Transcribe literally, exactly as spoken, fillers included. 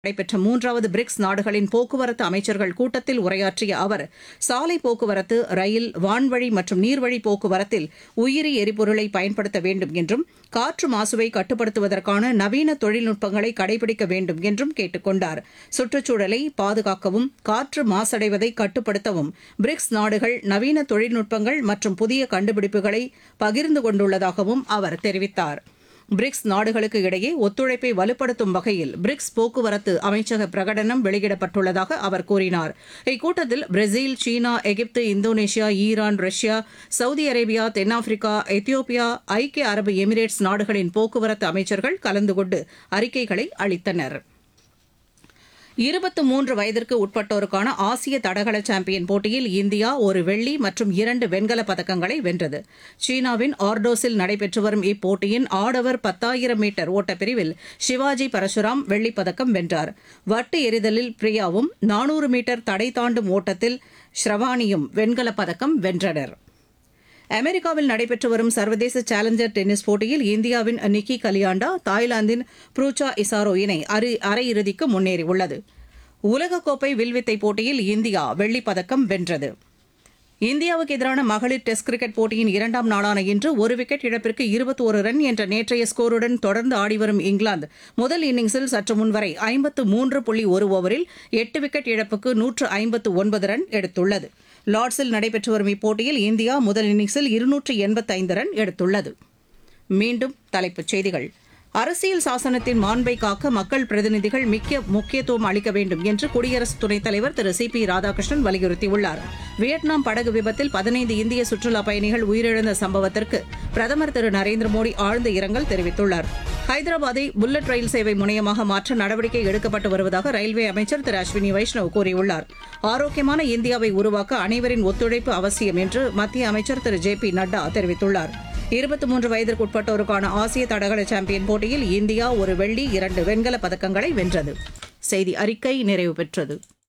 நடைபெற்ற மூன்றாவது பிரிக்ஸ் நாடுகளின் போக்குவரத்து அமைச்சர்கள் கூட்டத்தில் உரையாற்றிய அவர் சாலை போக்குவரத்து ரயில் வான்வழி மற்றும் நீர்வழி போக்குவரத்தில் உயிரி எரிபொருளை பயன்படுத்த வேண்டும் என்றும் காற்று மாசுவை கட்டுப்படுத்துவதற்கான நவீன தொழில்நுட்பங்களை கடைபிடிக்க வேண்டும் என்றும் கேட்டுக் கொண்டார். சுற்றுச்சூழலை பாதுகாக்கவும் காற்று மாசடைவதை கட்டுப்படுத்தவும் பிரிக்ஸ் நாடுகள் நவீன தொழில்நுட்பங்கள் மற்றும் புதிய கண்டுபிடிப்புகளை பகிர்ந்து கொண்டுள்ளதாகவும் அவர் தெரிவித்தார். பிரிக்ஸ் நாடுகளுக்கு இடையே ஒத்துழைப்பை வலுப்படுத்தும் வகையில் பிரிக்ஸ் போக்குவரத்து அமைச்சக பிரகடனம் வெளியிடப்பட்டுள்ளதாக அவர் கூறினார். இக்கூட்டத்தில் பிரேசில், சீனா, எகிப்து, Indonesia, Iran, Russia, Saudi Arabia, தென்னாப்பிரிக்கா, எத்தியோப்பியா, ஐக்கிய அரபு எமிரேட்ஸ் நாடுகளின் போக்குவரத்து அமைச்சர்கள் கலந்து கொண்டு அறிக்கைகளை அளித்தனர். இருபத்து மூன்று வயதிற்கு உட்பட்டோருக்கான ஆசிய தடகள சாம்பியன் போட்டியில் இந்தியா ஒரு வெள்ளி மற்றும் இரண்டு வெண்கலப் பதக்கங்களை வென்றது. சீனாவின் ஆர்டோஸில் நடைபெற்று வரும் இப்போட்டியின் ஆடவர் பத்தாயிரம் மீட்டர் ஓட்டப்பிரிவில் சிவாஜி பரசுராம் வெள்ளிப் பதக்கம் வென்றார். வட்டு எறிதலில் பிரியாவும் நானூறு மீட்டர் தடை தாண்டும் ஓட்டத்தில் ஸ்ரவானியும் வெண்கலப் பதக்கம் வென்றனர். அமெரிக்காவில் நடைபெற்று வரும் சர்வதேச சேலஞ்சர் டென்னிஸ் போட்டியில் இந்தியாவின் நிக்கி கலியாண்டா தாய்லாந்தின் ப்ரூச்சா இசாரோ இணை அரையிறுதிக்கு முன்னேறியுள்ளது. உலகக்கோப்பை வில்வித்தை போட்டியில் இந்தியா வெள்ளிப் பதக்கம் வென்றது. இந்தியாவுக்கு எதிரான மகளிர் டெஸ்ட் கிரிக்கெட் போட்டியின் இரண்டாம் நாளான இன்று ஒரு விக்கெட் இழப்பிற்கு இருபத்தி ஒரு ரன் என்ற நேற்றைய ஸ்கோருடன் தொடர்ந்து ஆடிவரும் இங்கிலாந்து முதல் இன்னிங்ஸில் சற்று முன்வரை ஐம்பத்து மூன்று புள்ளி ஒரு ஓவரில் எட்டு விக்கெட் இழப்புக்கு நூற்று ஐம்பத்து ஒன்பது ரன் எடுத்துள்ளது. லார்ட்ஸில் நடைபெற்று வரும் இப்போட்டியில் இந்தியா முதல் இன்னிங்ஸில் இருநூற்று எண்பத்தி ஐந்து ரன் எடுத்துள்ளது. மீண்டும் தலைப்புச் செய்திகள். அரசியல் சாசனத்தின் மாண்பை காக்க மக்கள் பிரதிநிதிகள் மிக்க முக்கியத்துவம் அளிக்க வேண்டும் என்று குடியரசு துணைத் தலைவர் திரு சி பி ராதாகிருஷ்ணன் வலியுறுத்தியுள்ளார். வியட்நாம் படகு விபத்தில் பதினைந்து இந்திய சுற்றுலாப் பயணிகள் உயிரிழந்த சம்பவத்திற்கு பிரதமர் திரு நரேந்திர மோடி ஆழ்ந்த இரங்கல் தெரிவித்துள்ளார். ஹைதராபாத்தை புல்லட் ரயில் சேவை முனையமாக மாற்ற நடவடிக்கை எடுக்கப்பட்டு வருவதாக ரயில்வே அமைச்சர் திரு அஸ்வினி வைஷ்ணவ் கூறியுள்ளார். ஆரோக்கியமான இந்தியாவை உருவாக்க அனைவரின் ஒத்துழைப்பு அவசியம் என்று மத்திய அமைச்சர் திரு ஜே பி நட்டா தெரிவித்துள்ளார். இருபத்தி மூன்று வயதிற்கு உட்பட்டோருக்கான ஆசிய தடகள சாம்பியன் போட்டியில் இந்தியா ஒரு வெள்ளி இரண்டு வெண்கலப் பதக்கங்களை வென்றது. செய்தி அறிக்கை நிறைவு பெற்றது.